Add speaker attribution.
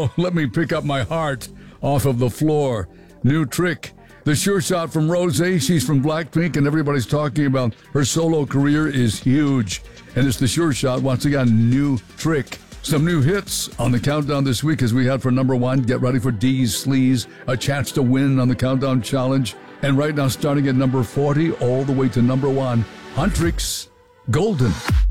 Speaker 1: Oh, let me pick up my heart off of the floor. New trick. The sure shot from Rose. She's from Blackpink, and everybody's talking about her solo career is huge. And it's the sure shot. Once again, new trick. Some new hits on the countdown this week as we head for number one. Get ready for D's Sleaze, a chance to win on the Countdown Challenge. And right now, starting at number 40, all the way to number one, Huntrix, Golden.